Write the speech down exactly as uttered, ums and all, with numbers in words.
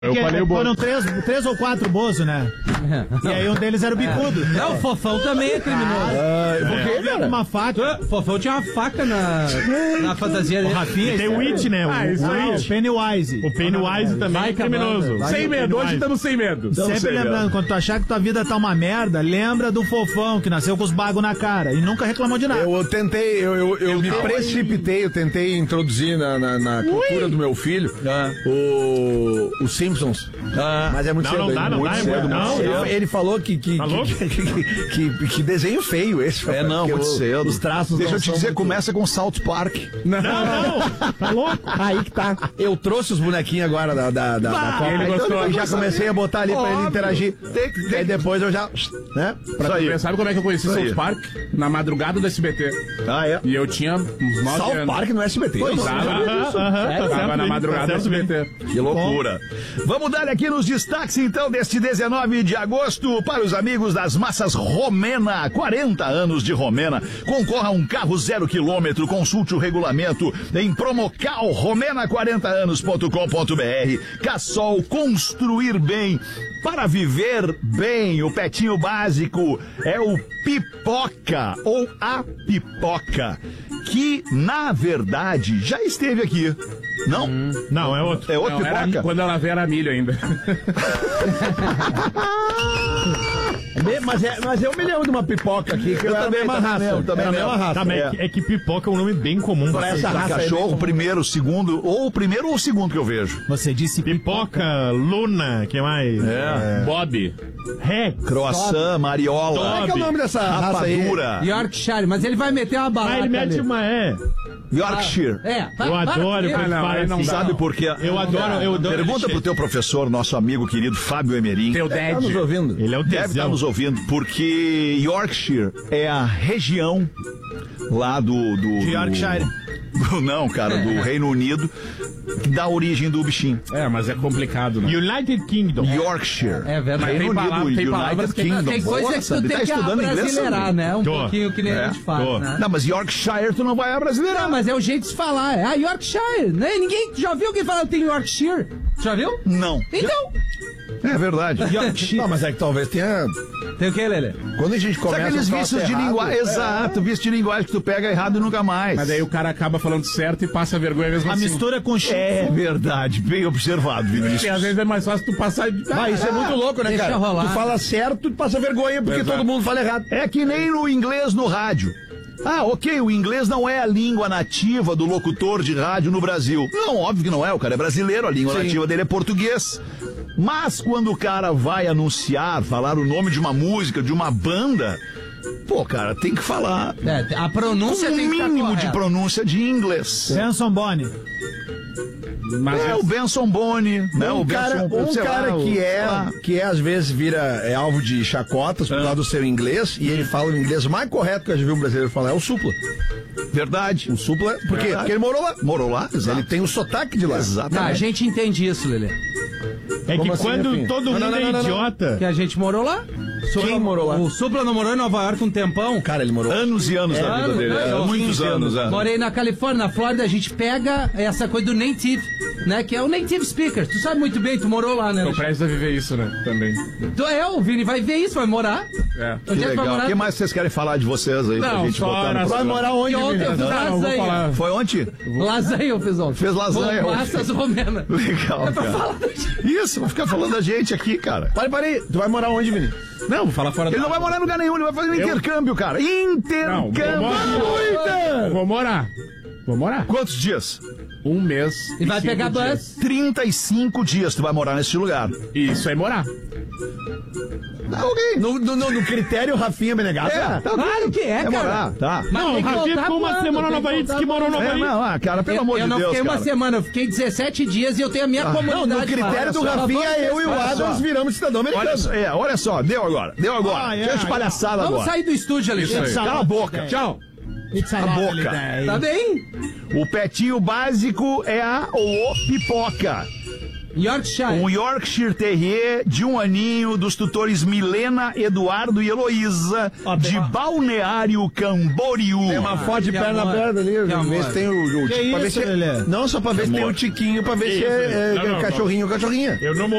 Eu falei o Bozo. Foram três, três ou quatro Bozo, né? E aí um deles era o Bicudo. Não, o Fofão também é criminoso. Ah, é. Por quê, cara? Uma faca. O Fofão tinha uma faca na, na fantasia dele. O Rafinha tem o It, né? Ah, isso aí. O Pennywise. O Pennywise também é criminoso. Sem medo, hoje estamos sem medo. Sempre lembrando, quando tu achar que tua vida tá uma merda, lembra do Fofão, que nasceu com os bagos na cara e nunca reclamou de nada. Eu tentei, eu, eu, eu, eu me precipitei, eu tentei introduzir na, na, na cultura do meu filho ah. o, os Simpsons. Ah. Mas é muito não, cedo. Não dá, não muito dá, cedo, não. Muito cedo. Ele falou que que, tá que, que, que, que desenho feio esse. É, não, muito o, cedo. Os traços Deixa não eu te dizer, muito... começa com South Park. Não, não, não. Tá louco? Aí que tá. Eu trouxe os bonequinhos agora da, da, da, bah, da Copa. Ele gostou, então, eu já comecei a botar ali Óbvio. pra ele interagir. Tem, tem. Aí depois eu já... Né? Pra tu ver, sabe como é que eu conheci South Park? Na madrugada do S B T. Ah, é? E eu tinha uns nove South anos. Park no S B T. Pois, tava, tava na madrugada do S B T. Que loucura. Vamos dar aqui nos destaques, então, deste dezenove de agosto para os amigos das massas Romena. quarenta anos de Romena. Concorra a um carro zero quilômetro. Consulte o regulamento em promocal romena quarenta anos ponto com ponto br. Cassol, construir bem para viver bem. O petinho básico é o Pipoca ou a Pipoca, que na verdade já esteve aqui. Não? Hum. Não, é outro. É outro Não, Pipoca? Era, quando ela veio era milho ainda. Mas, é, mas eu me lembro de uma pipoca aqui que eu, eu era também, a mesma raça. Eu também era a mesma raça. Tá, mas é. É, que, é que pipoca é um nome bem comum. Pra essa raça cachorro, é primeiro, segundo, ou o primeiro ou o segundo que eu vejo. Você disse pipoca, pipoca Luna, que mais? É. É. Bob. Rex. Croissant, Mariola. Como é que é o nome dessa raça aí? Yorkshire, mas ele vai meter uma balada. Ah, ele mete ali. uma, é. Yorkshire. Ah, é. Eu adoro quando ah, não, fala não assim. Sabe por quê? Eu adoro, eu adoro. Pergunta pro teu professor, nosso amigo querido Fábio Emerim. Teu dad. Tá nos ouvindo? Ele é o Deve estar nos ouvindo, porque Yorkshire é a região lá do... do de Yorkshire. Do, não, cara, do Reino Unido, que dá origem do bichinho. É, mas é complicado, né? United Kingdom. Yorkshire. É verdade. Reino Tem palavra- Unido, tem United palavras que- Kingdom. Tem coisa Nossa, que tu tá tem que estudando inglês, abrasileirar, sabe? né? Um Tô. pouquinho que nem É, a gente faz, tô. né? Não, mas Yorkshire tu não vai abrasileirar. Não, mas é o jeito de se falar. É a Yorkshire, né? Ninguém já viu quem fala que tem Yorkshire? Já viu? Não. Então. É verdade. Não, mas é que talvez tenha... Tem o que, Lelê? Quando a gente Sabe começa aqueles a falar vícios de errado, linguagem? é. Exato, vício de linguagem que tu pega errado e nunca mais. Mas aí o cara acaba falando certo e passa vergonha mesmo A assim. mistura com chifre. É verdade, bem observado, Vinícius. E às vezes é mais fácil tu passar de... Mas isso é muito louco, né, Deixa cara? rolar. Tu fala certo, tu passa vergonha porque Exato. todo mundo fala errado. É que nem no inglês no rádio. Ah, ok, o inglês não é a língua nativa do locutor de rádio no Brasil. Não, óbvio que não é, o cara é brasileiro, a língua Sim. nativa dele é português. Mas quando o cara vai anunciar, falar o nome de uma música, de uma banda, pô, cara, tem que falar É, a pronúncia com tem um que estar mínimo de correta. pronúncia de inglês. Benson Boni. Mas É o Benson Boni, né? Um o cara, Benson, um sei cara lá, o- que sei é, lá. que é, às vezes, vira é alvo de chacotas por causa do seu inglês, e ele fala o inglês mais correto que eu já vi um brasileiro falar, é o Supla. Verdade. O Supla, por quê? Verdade. Porque ele morou lá. Morou lá, exato. Ele tem o sotaque de lá. Tá, a Exatamente. gente entende isso, Lelê. é que Como assim, quando Rafinha? todo Não, mundo não, não, é não, não. idiota... Que a gente morou lá. Quem morou lá? O Supla não morou em Nova York um tempão? Cara, ele morou. Anos e anos da vida Anos, dele. né? é, Muitos quinze anos, é. Morei na Califórnia, na Flórida, a gente pega essa coisa do native, né? Que é o native speaker. Tu sabe muito bem, tu morou lá, né? Eu presto a viver isso, né? Também. Tu é, o Vini vai ver isso, vai morar. É. Que Onde é que vai legal. O morar? que mais vocês querem falar de vocês aí pra Não, gente só botar era- no Vai programa? morar onde, E ontem eu Vini? fiz Não, não, vou lasanha. falar. Foi ontem? Lasanha eu fiz ontem. Fez lasanha Com ontem. massas romenas. Legal, É pra cara. falar da gente. Isso, vai ficar falando da gente aqui, cara. Pare, pare. Tu vai morar onde, Vini? Não, vou falar fora Ele da... não vai morar em lugar nenhum, ele vai fazer um Eu? intercâmbio, cara. Não, Intercâmbio! vou morar. Vou morar. Vou morar. Quantos dias? Um mês. E vai cinco pegar dias. bus. trinta e cinco dias tu vai morar nesse lugar. Isso é morar. Tá ok. No, no, no, no critério Rafinha Menegasso? É, tá ok. Claro que é, É cara. morar, tá. Mas Não, tem o que Rafinha voltar ficou uma quando? semana Tem no Havaí, que disse que voltar morou no quando? É, Havaí. não, ah, cara, pelo Eu, amor eu de não Deus, fiquei uma cara. semana, eu fiquei dezessete dias e eu tenho a minha Não, comunidade. no critério lá. do Só Rafinha, vamos eu e o olha Adams só. viramos cidadão Olha americano. só, é, olha só, deu agora, deu agora. Ah, é, Deixa de é. palhaçada Vamos agora. sair do estúdio, Alexandre. Isso aí. Cala a boca. Tchau. It's a A lovely boca. day. Tá bem? O petinho básico é a ou o pipoca. Yorkshire. Um Yorkshire Terrier de um aninho dos tutores Milena, Eduardo e Heloísa, Ó, de tem- Balneário Camboriú. Tem uma foto de que perna amor. aberta ali, Que pra ver amor. se tem o, o Que pra ver isso, se- Lelê? Não, só pra ver se tem o tiquinho, pra ver se Isso, é, é não, não, cachorrinho ou cachorrinha. Eu não